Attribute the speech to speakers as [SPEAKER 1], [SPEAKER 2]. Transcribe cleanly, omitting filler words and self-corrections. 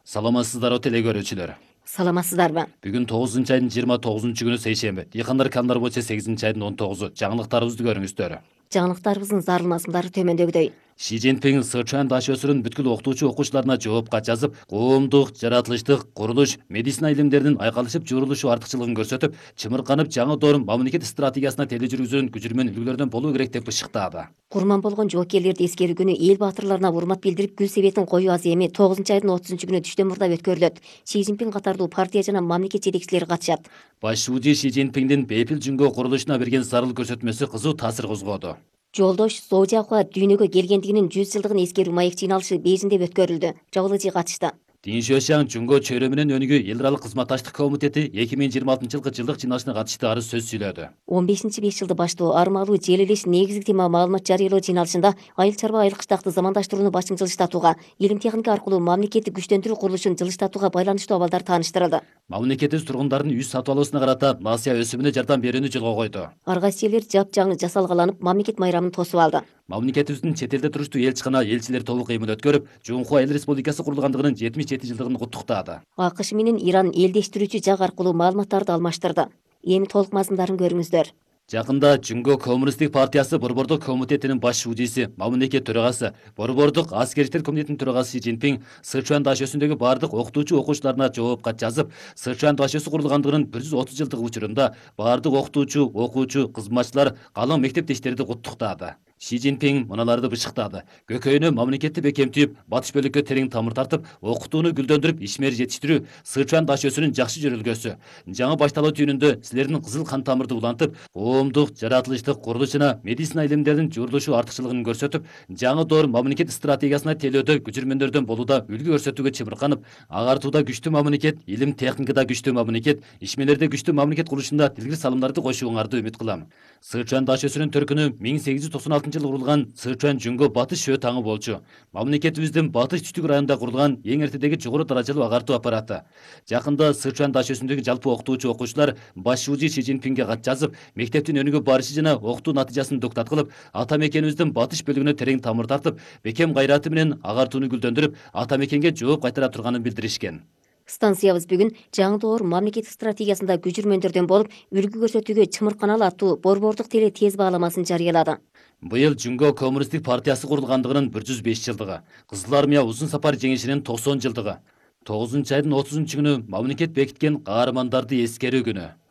[SPEAKER 1] Саламатсыздар теле көрүүчүлөр.
[SPEAKER 2] Саламатсыздарбы?
[SPEAKER 1] Бүгүн 9 айдын 29 күнү сейшемби. Дыйкандар кандар боюнча 8 айдын 19. Жаңылыктарыбызды көрүңүздөр.
[SPEAKER 2] Жаңылыктарыбыздын зарылмасындары төмөндөгүдөй.
[SPEAKER 1] Ши Цзиньпин Сычуан дашөсүрүн бүткүл окутуучу окуучуларына жоопка жазып, коомдук, жаратылыштык, курулуш, медицина илимдеринин айкалышып журулушу артыкчылыгын көрсөтүп, чымырканып жаңы доор мамлекет стратегиясына теле жүргүзүүнүн күжүрмөн үлгүлөрүнөн болуу керек деп бышыктады.
[SPEAKER 2] Курман болгон жоокерлерди эскерүү күнү эл баатырларына урмат билдирип, гүл себетин коюу аземи 9 айдын 30 күнү түштөн мурда өткөрүлөт. Ши Цзиньпин катардуу партия жана мамлекет жетекчилери катышат.
[SPEAKER 1] Баш шууji Ши Цзиньпиндин бейпил жүнгө курулушуна берген зарыл көрсөтмөсү кызуу таасир козгоду.
[SPEAKER 2] Жолдош Зоожахуа дүйнөгө келгендигинин 100 жылдыгын эскерүү маек жыйналышы Бейжиңде өткөрүлдү. Жабылыжы катышты.
[SPEAKER 1] Дин Шуошяң Жүнгө чөйрө менен өнүгүү эл аралык кызматташтык комитети 2026 жылдык жыйналышына катышты арыз сөз сүйлөдү.
[SPEAKER 2] 15-5 жылды баштоо армалуу желилеш негизги тема маалымат жарыялоо жыйналышында айыл чарба айылкыштакты замандаштырууну башым жылыштатууга, илим техника аркылуу мамлекеттик күчтөндүрүү курулушун жылыштатууга байланыштуу абалдар тааныштырылды.
[SPEAKER 1] Мамлекетибиз тургундардын үй сатып алуусуна карата насыя өсүмүнө жардам берүүнү жолго койду.
[SPEAKER 2] Ар кайсы жерлер жапжаңы жасалгаланып, мамлекет майрамын тосуп алды.
[SPEAKER 1] Мамлекетибиздин чет элде туруштуу элчикана элчилер тобу кыймыл өткөрүп, Жунхуа эл республикасы курулгандыгынын 77 жылдыгын куттуктады.
[SPEAKER 2] АКШ менен Иран элдештирүүчү жак аркылуу маалыматтарды алмаштырды. Эми толук мазмундарын көрүңүздөр.
[SPEAKER 1] Жакында Жүнгө коммунисттик партиясы Борбордук комитетинин баш шуудиси, мамлекет төрагасы, Борбордук аскерчилер комитетинин төрагасы Ши Цзиньпин Сычуан дашөсүндөгү бардык окутуучу окуучуларына жоопка жазып, Сычуан дашөсү курулгандыгынын 130 жылдык учурунда бардык окутуучу, окуучу, кызматчылар, калың мектептештерди куттуктады. Ши Цзиньпин мыналарды бышыктады. Көкөйүнө мамлекетти бекемтип, батыш бөлүккө терең тамыр тартып, окутууну гүлдөндүрүп, ишмер жетиштирүү Сычуан дашөсүнүн жакшы жөрөлгөсү. Жаңы башталуу түйүнүндө силердин кызыл кан тамырды улантып, коомдук, жаратылыштык, курулуш жана медицина илимдеринин журулушу артыкчылыгын көрсөтүп, жаңы доор мамлекет стратегиясына телөөдө күчүрмөндөрдөн болууда үлгү көрсөтүүгө чымырканып, агартууда күчтүү мамлекет, илим техникада күчтүү мамлекет, ишмелерде күчтүү мамлекет курулушунда тилгир салымдарды кошууңарды үмүт кылам. Сычуан дашөсүнүн төркүнү 1896 жылы курулган Сычуан Жүнгө батыш шөө таңы болчу. Мамлекетибиздин батыш түштүк районунда курулган эң эртедеги жогору даражалуу агартуу аппараты. Жакында Сычуан дашөсүндөгү жалпы окутуучу окуучулар баш шууji Ши Цзиньпинге кат жазып, мектептин өнүгүү барышы жана окутуу натыйжасын доктат кылып, ата мекенибиздин батыш бөлүгүнө терең тамыр тартып, бекем кайраты менен агартууну гүлдөндүрүп, ата мекенге жооп кайтара турганын билдиришкен.
[SPEAKER 2] Станциябыз бүгүн жаңы доор мамлекет стратегиясында күчүрмөндөрдөн болуп, үлгү көрсөтүүгө чымырканалы аттуу борбордук теле тез бааламасын жарыялады.
[SPEAKER 1] Быйыл Жүнгө коммунисттик партиясы курулгандыгынын 105 жылдыгы, Кызыл армия узун сапар жеңишинин 90 жылдыгы, 9 айдын 30 күнү мамлекет бекиткен каармандарды эскерүү күнү.